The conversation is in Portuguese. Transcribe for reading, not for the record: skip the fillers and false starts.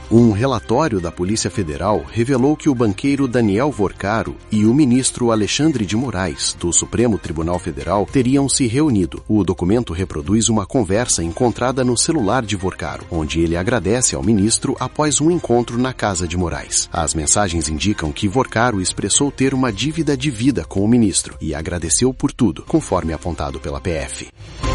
Um relatório da Polícia Federal revelou que o banqueiro Daniel Vorcaro e o ministro Alexandre de Moraes, do Supremo Tribunal Federal, teriam se reunido. O documento reproduz uma conversa encontrada no celular de Vorcaro, onde ele agradece ao ministro após um encontro na casa de Moraes. As mensagens indicam que Vorcaro expressou ter uma dívida de vida com o ministro e agradeceu por tudo, conforme apontado pela PF.